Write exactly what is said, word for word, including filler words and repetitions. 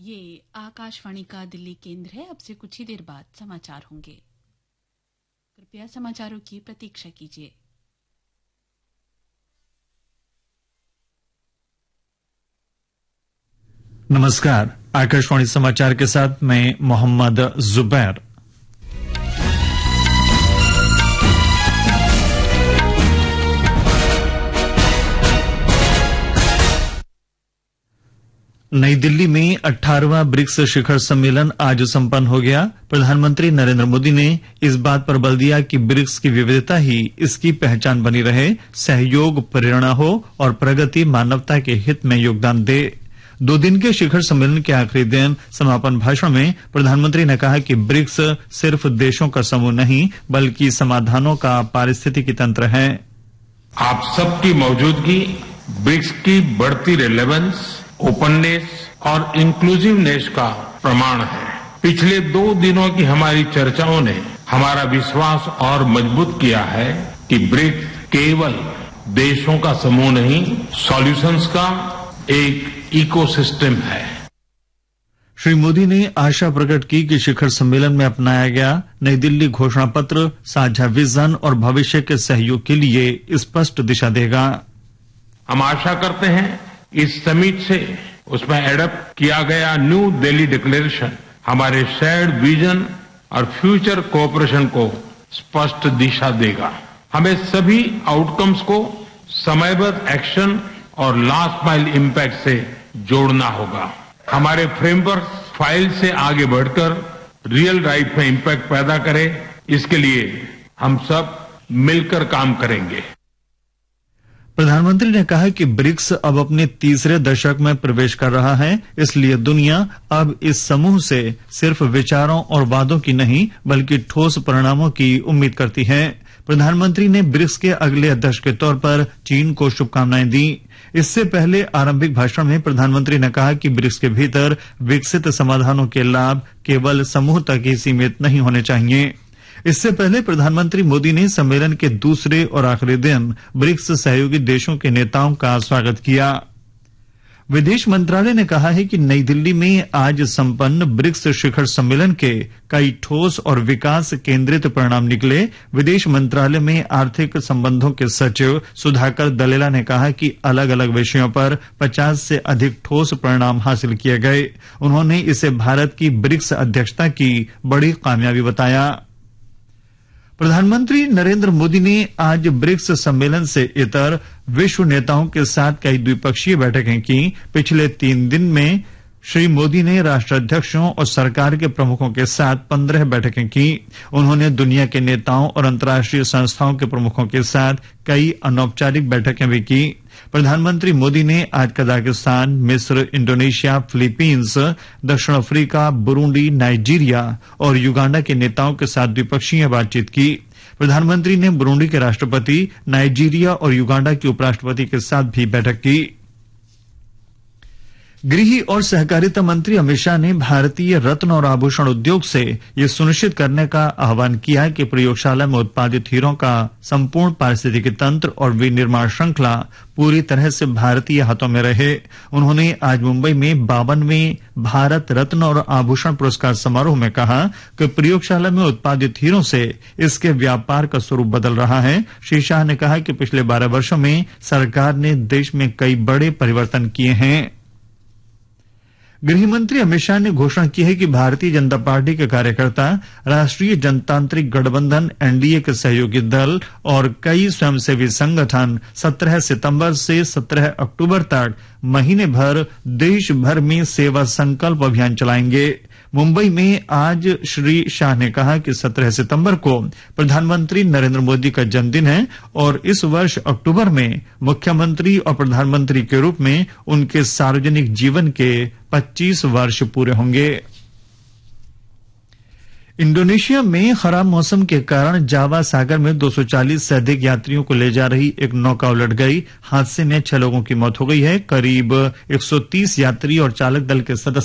ये आकाशवाणी का दिल्ली केंद्र है। अब से कुछ ही देर बाद समाचार होंगे। कृपया समाचारों की प्रतीक्षा कीजिए। नमस्कार, आकाशवाणी समाचार के साथ मैं मोहम्मद जुबैर। नई दिल्ली में अठारहवां ब्रिक्स शिखर सम्मेलन आज संपन्न हो गया। प्रधानमंत्री नरेंद्र मोदी ने इस बात पर बल दिया कि ब्रिक्स की विविधता ही इसकी पहचान बनी रहे, सहयोग प्रेरणा हो और प्रगति मानवता के हित में योगदान दे। दो दिन के शिखर सम्मेलन के आखिरी दिन समापन भाषण में प्रधानमंत्री ने कहा कि ब्रिक्स सिर्फ देशों का समूह नहीं बल्कि समाधानों का पारिस्थितिकी तंत्र है। आप सबकी मौजूदगी ब्रिक्स की बढ़ती रेलेवेंस, ओपननेस और इंक्लूसिवनेस का प्रमाण है। पिछले दो दिनों की हमारी चर्चाओं ने हमारा विश्वास और मजबूत किया है कि ब्रिक्स केवल देशों का समूह नहीं, सॉल्यूशंस का एक इकोसिस्टम है। श्री मोदी ने आशा प्रकट की कि शिखर सम्मेलन में अपनाया गया नई दिल्ली घोषणा पत्र साझा विजन और भविष्य के सहयोग के लिए स्पष्ट दिशा देगा। हम आशा करते हैं इस समिट से उसमें एडप्ट किया गया न्यू दिल्ली डिक्लेरेशन हमारे शेयर्ड विजन और फ्यूचर कोऑपरेशन को स्पष्ट दिशा देगा। हमें सभी आउटकम्स को समयबद्ध एक्शन और लास्ट माइल इम्पैक्ट से जोड़ना होगा। हमारे फ्रेमवर्क फाइल से आगे बढ़कर रियल लाइफ में इम्पैक्ट पैदा करे, इसके लिए हम सब मिलकर काम करेंगे। प्रधानमंत्री ने कहा कि ब्रिक्स अब अपने तीसरे दशक में प्रवेश कर रहा है, इसलिए दुनिया अब इस समूह से सिर्फ विचारों और वादों की नहीं बल्कि ठोस परिणामों की उम्मीद करती है। प्रधानमंत्री ने ब्रिक्स के अगले अध्यक्ष के तौर पर चीन को शुभकामनाएं दी। इससे पहले आरंभिक भाषण में प्रधानमंत्री ने कहा कि ब्रिक्स के भीतर विकसित समाधानों के लाभ केवल समूह तक ही सीमित नहीं होने चाहिए। इससे पहले प्रधानमंत्री मोदी ने सम्मेलन के दूसरे और आखिरी दिन ब्रिक्स सहयोगी देशों के नेताओं का स्वागत किया। विदेश मंत्रालय ने कहा है कि नई दिल्ली में आज संपन्न ब्रिक्स शिखर सम्मेलन के कई ठोस और विकास केंद्रित परिणाम निकले। विदेश मंत्रालय में आर्थिक संबंधों के सचिव सुधाकर दलेला ने कहा कि अलग अलग विषयों पर पचास से अधिक ठोस परिणाम हासिल किए गए। उन्होंने इसे भारत की ब्रिक्स अध्यक्षता की बड़ी कामयाबी बताया। प्रधानमंत्री नरेंद्र मोदी ने आज ब्रिक्स सम्मेलन से इतर विश्व नेताओं के साथ कई द्विपक्षीय बैठकें की। पिछले तीन दिन में श्री मोदी ने राष्ट्राध्यक्षों और सरकार के प्रमुखों के साथ पंद्रह बैठकें की। उन्होंने दुनिया के नेताओं और अंतर्राष्ट्रीय संस्थाओं के प्रमुखों के साथ कई अनौपचारिक बैठकें भी की। प्रधानमंत्री मोदी ने आज कजाकिस्तान, मिस्र, इंडोनेशिया, फिलीपींस, दक्षिण अफ्रीका, बुरुंडी, नाइजीरिया और युगांडा के नेताओं के साथ द्विपक्षीय बातचीत की। प्रधानमंत्री ने बुरुंडी के राष्ट्रपति, नाइजीरिया और युगांडा के उपराष्ट्रपति के साथ भी बैठक की। गृह और सहकारिता मंत्री अमित शाह ने भारतीय रत्न और आभूषण उद्योग से यह सुनिश्चित करने का आह्वान किया कि प्रयोगशाला में उत्पादित हीरों का संपूर्ण पारिस्थितिकी तंत्र और विनिर्माण श्रृंखला पूरी तरह से भारतीय हाथों में रहे। उन्होंने आज मुंबई में बावनवें भारत रत्न और आभूषण पुरस्कार समारोह में कहा कि प्रयोगशाला में उत्पादित हीरों से इसके व्यापार का स्वरूप बदल रहा है। श्री शाह ने कहा कि पिछले बारह वर्षों में सरकार ने देश में कई बड़े परिवर्तन किए हैं। गृहमंत्री अमित शाह ने घोषणा की है कि भारतीय जनता पार्टी के कार्यकर्ता राष्ट्रीय जनतांत्रिक गठबंधन एनडीए के सहयोगी दल और कई स्वयंसेवी संगठन सत्रह सितंबर से सत्रह अक्टूबर तक महीने भर देश भर में सेवा संकल्प अभियान चलाएंगे। मुंबई में आज श्री शाह ने कहा कि सत्रह सितंबर को प्रधानमंत्री नरेंद्र मोदी का जन्मदिन है और इस वर्ष अक्टूबर में मुख्यमंत्री और प्रधानमंत्री के रूप में उनके सार्वजनिक जीवन के पच्चीस वर्ष पूरे होंगे। इंडोनेशिया में खराब मौसम के कारण जावा सागर में दो सौ चालीस से अधिक यात्रियों को ले जा रही एक नौका उलट गई। हादसे में छह लोगों की मौत हो गई है। करीब एक सौ तीस यात्री और चालक दल के सदस्य